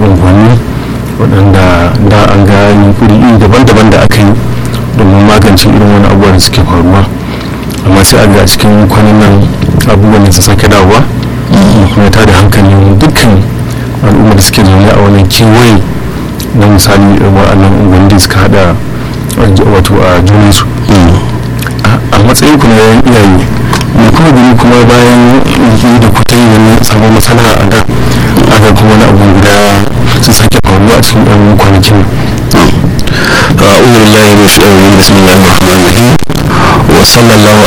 unguwanni waɗanda da an ga yunkuri daban-daban da aka yi domin magance irin wani abubuwa da suke faruwa, amma sai an ga cikin kwanan nan abubuwan da su sake dawowa kuma ta da hankalin dukkan al'ummar da suke zaune a wannan kewaye na misali wa'annan unguwanni da suka hada wato a junansu. A matsayin ku na yayan iyaye ne kuma gani kuma bayan yi da kuta yi wani sabon matsala a da aka kuma wani abu guda su sake faruwa a cikin ɗan kwanakin. أعوذ بالله من الشيطان الرجيم بسم الله الرحمن الرحيم وصلى الله